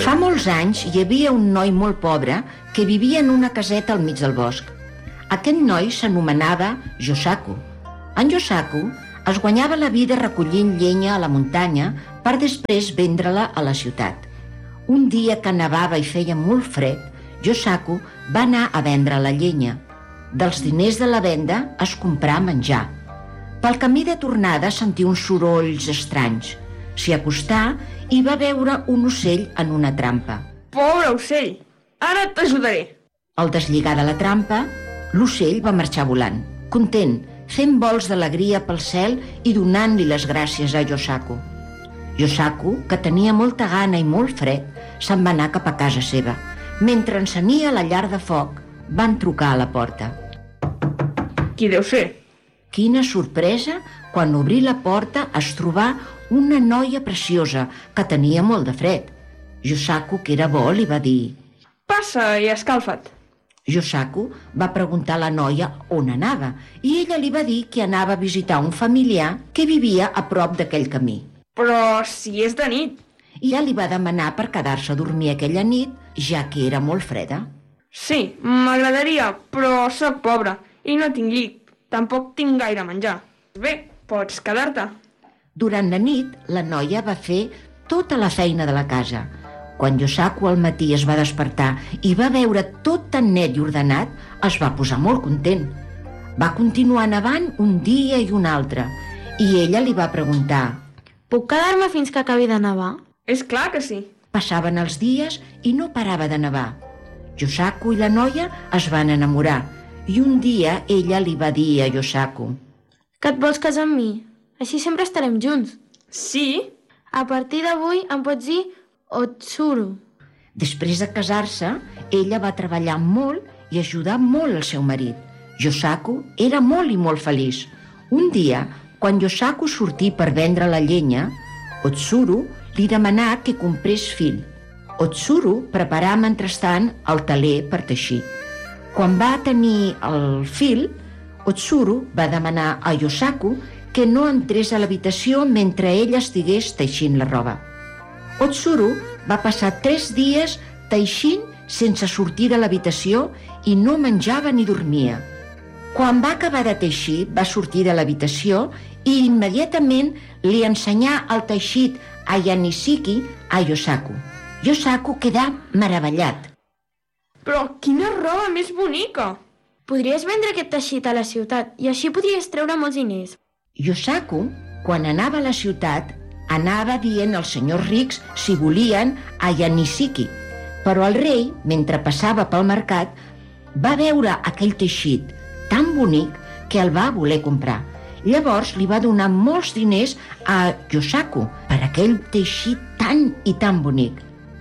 Fa molts anys hi havia un noi molt pobre que vivia en una caseta al mig del bosc. Aquest noi s'anomenava Yosaku. En Yosaku es guanyava la vida recollint llenya a la muntanya per després vendre-la a la ciutat. Un dia que nevava i feia molt fred, Yosaku va anar a vendre la llenya. Dels diners de la venda es comprà menjar. Pel camí de tornada sentí uns sorolls estranys. S'hi acostà i va veure un ocell en una trampa. Pobre ocell, ara t'ajudaré. Al deslligar de la trampa, l'ocell va marxar volant, content, fent vols d'alegria pel cel i donant-li les gràcies a Yosaku. Yosaku, que tenia molta gana i molt fred, se'n va anar cap a casa seva. Mentre encenia la llar de foc, van trucar a la porta. Qui deu ser? Quina sorpresa quan obrí la porta es trobà una noia preciosa que tenia molt de fred. Yosaku, que era bo, li va dir: Passa i escalfa't. Yosaku va preguntar a la noia on anava i ella li va dir que anava a visitar un familiar que vivia a prop d'aquell camí. Però si és de nit. I ja li va demanar per quedar-se a dormir aquella nit, ja que era molt freda. Sí, m'agradaria, però sóc pobre i no tinc llit. Tampoc tinc gaire menjar. Bé, pots quedar-te. Durant la nit, la noia va fer tota la feina de la casa. Quan Yosaku al matí es va despertar i va veure tot tan net i ordenat, es va posar molt content. Va continuar nevant un dia i un altre, i ella li va preguntar: Puc quedar-me fins que acabi de nevar? És clar que sí. Passaven els dies i no parava de nevar. Yosaku i la noia es van enamorar, i un dia ella li va dir a Yosaku: Que et vols casar amb mi? Així sempre estarem junts. Sí? A partir d'avui em pots dir Otsuru. Després de casar-se, ella va treballar molt i ajudar molt al seu marit. Yosaku era molt i molt feliç. Un dia, quan Yosaku sortí per vendre la llenya, Otsuru li demanà que comprés fil. Otsuru preparà mentrestant el teler per teixir. Quan va tenir el fil, Otsuru va demanar a Yosaku que no entrés a l'habitació mentre ella estigués teixint la roba. Otsuru va passar 3 dies teixint sense sortir de l'habitació i no menjava ni dormia. Quan va acabar de teixir, va sortir de l'habitació i immediatament li ensenyà el teixit a Yanisiki a Yosaku. Yosaku quedà meravellat. Però quina roba més bonica! Podries vendre aquest teixit a la ciutat i així podries treure molts diners. Yosaku, quan anava a la ciutat, anava dient als senyors rics si volien a Yanisiki. Però el rei, mentre passava pel mercat, va veure aquell teixit tan bonic que el va voler comprar. Llavors li va donar molts diners a Yosaku per aquell teixit tan i tan bonic.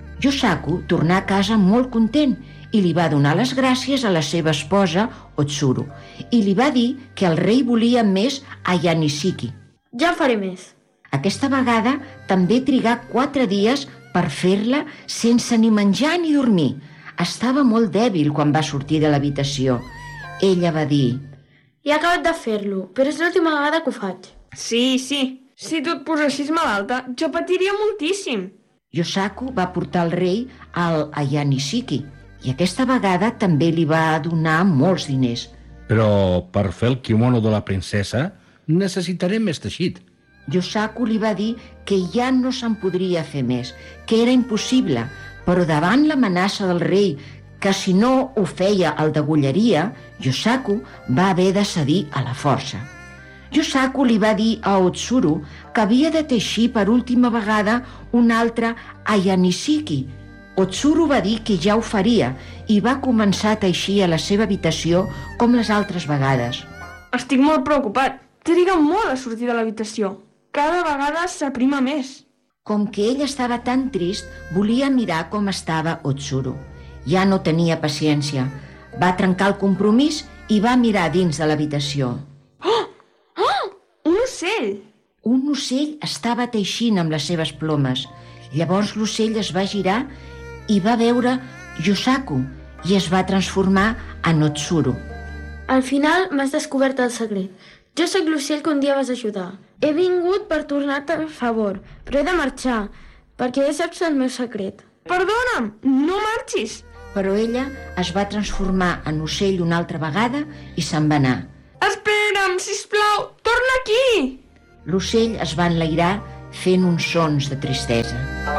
Yosaku tornà a casa molt content i li va donar les gràcies a la seva esposa, Otsuru, i li va dir que el rei volia més a Yanisiki. Ja en faré més. Aquesta vegada també trigà 4 dies per fer-la sense ni menjar ni dormir. Estava molt dèbil quan va sortir de l'habitació. Ella va dir: He acabat de fer-lo, però és l'última vegada que ho faig. Sí, sí. Si tu et posessis malalta, jo patiria moltíssim. Yosaku va portar el rei a Yanisiki i aquesta vegada també li va donar molts diners. Però per fer el kimono de la princesa necessitaré més teixit. Yosaku li va dir que ja no se'n podria fer més, que era impossible, però davant l'amenaça del rei que si no ho feia el degollaria, Yosaku va haver de cedir a la força. Yosaku li va dir a Otsuru que havia de teixir per última vegada un altre a Yanisiki. Otsuru va dir que ja ho faria i va començar a teixir a la seva habitació com les altres vegades. Estic molt preocupat. Triga molt a sortir de l'habitació. Cada vegada s'aprima més. Com que ell estava tan trist, volia mirar com estava Otsuru. Ja no tenia paciència. Va trencar el compromís i va mirar dins de l'habitació. Oh! Oh! Un ocell! Un ocell estava teixint amb les seves plomes. Llavors l'ocell es va girar i va veure Yosaku i es va transformar en Otsuru. Al final m'has descobert el secret. Jo sóc l'ocell que un dia vas ajudar. He vingut per tornar-te el favor, però he de marxar, perquè ja saps el meu secret. Perdona'm, no marxis. Però ella es va transformar en ocell una altra vegada i se'n va anar. Espera'm, sisplau, torna aquí. L'ocell es va enlairar fent uns sons de tristesa.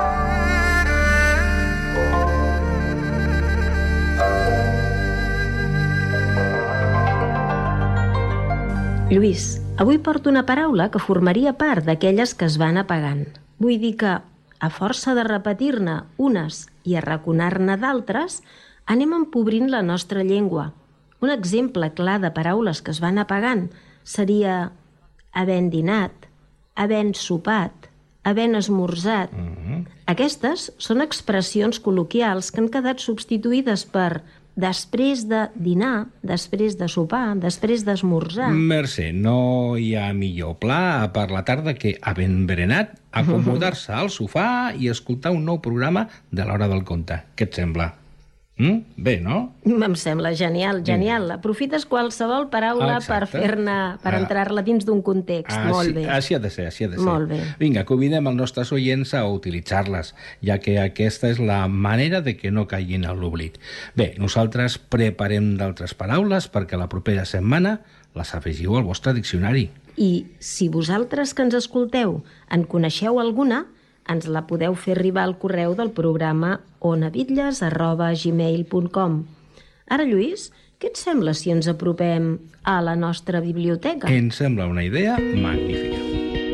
Lluís, avui porto una paraula que formaria part d'aquelles que es van apagant. Vull dir que, a força de repetir-ne unes i arraconar-ne d'altres, anem empobrint la nostra llengua. Un exemple clar de paraules que es van apagant seria havent dinat, havent sopat, havent esmorzat. Aquestes són expressions col·loquials que han quedat substituïdes per després de dinar, després de sopar, després d'esmorzar. Mercè, no hi ha millor pla per la tarda que, havent berenat, acomodar-se al sofà i escoltar un nou programa de l'Hora del Conte. Què et sembla? Bé, no? Em sembla genial, genial. Aprofites qualsevol paraula per fer-ne, per entrar-la dins d'un context. Molt bé. Així ha de ser, així ha de ser. Molt bé. Vinga, convidem els nostres oients a utilitzar-les, ja que aquesta és la manera de que no caiguin a l'oblit. Bé, nosaltres preparem d'altres paraules perquè la propera setmana les afegiu al vostre diccionari. I si vosaltres que ens escolteu en coneixeu alguna, ens la podeu fer arribar al correu del programa onabitlles@gmail.com. Ara, Lluís, què et sembla si ens apropem a la nostra biblioteca? Em sembla una idea magnífica.